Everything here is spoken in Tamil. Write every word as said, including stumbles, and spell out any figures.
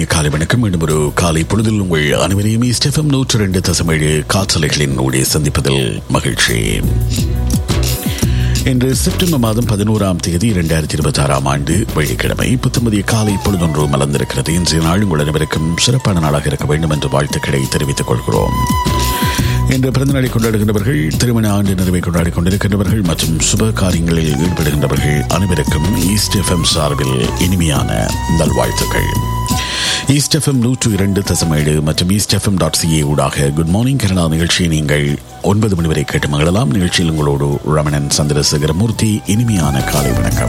காலை வணக்கம். மீண்டும் ஒரு காலை பொழுதில் உங்கள் அனைவரையும் ஈஸ்ட் எஃப்எம் நூற்று இரண்டு தசம் ஏழு காற்றலைகளின் ஊடே சந்திப்பதில் மகிழ்ச்சி. இன்று செப்டம்பர் மாதம் பதினோராம் தேதி இரண்டாயிரத்தி இருபத்தி ஆறாம் ஆண்டு வெள்ளிக்கிழமை புத்தமதிய காலை பொழுதொன்று மலர்ந்திருக்கிறது. இன்றைய நாள் உங்கள் அனைவருக்கும் சிறப்பான நாளாக இருக்க வேண்டும் என்று வாழ்த்துக்களை தெரிவித்துக் கொள்கிறோம். இன்று பிறந்தநாளை கொண்டாடுகின்றவர்கள், திருமண ஆண்டு நிறைவை கொண்டாடி கொண்டிருக்கின்றவர்கள் மற்றும் சுப காரியங்களில் ஈடுபடுகின்றவர்கள் அனைவருக்கும் ஈஸ்ட் எஃப்எம் சார்பில் இனிமையான நல்வாழ்த்துக்கள். ஈஸ்ட் எஃப்எம் நூற்று இரண்டு தசம் ஏழு மற்றும் ஈஸ்ட் எஃப்எம் டாட் சிஏ ஊடாக குட் மார்னிங் கனடா நிகழ்ச்சியை நீங்கள் ஒன்பது மணி வரை கேட்டு மகிழலாம். நிகழ்ச்சியில் உங்களோடு ரமணன் சந்திரசேகரமூர்த்தி. இனிமையான காலை வணக்கம்.